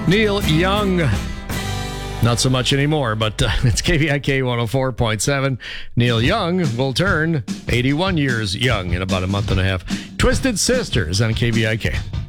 Neil Young. Not so much anymore, but it's KVIK 104.7. Neil Young will turn 81 years young in about a month and a half. Twisted Sisters on KVIK.